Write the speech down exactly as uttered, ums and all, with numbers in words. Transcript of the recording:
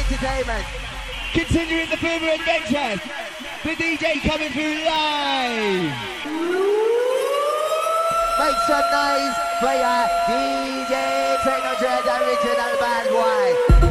Entertainment. Continuing the further adventures. The D J coming through live. Make some noise for your D J Techno Dreads and Richard and the bad boy.